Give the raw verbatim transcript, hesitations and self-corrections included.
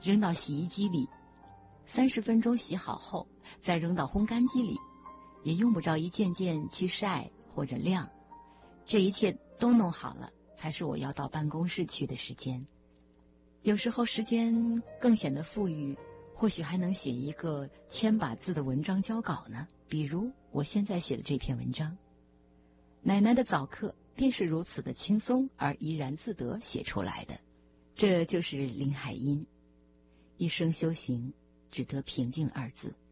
扔到洗衣机里，三十分钟洗好后再扔到烘干机里，也用不着一件件去晒或者晾。这一切都弄好了，才是我要到办公室去的时间。有时候时间更显得富裕，或许还能写一个千把字的文章交稿呢，比如我现在写的这篇文章。奶奶的早课便是如此的轻松而怡然自得写出来的。这就是林海音，一生修行只得平静二字。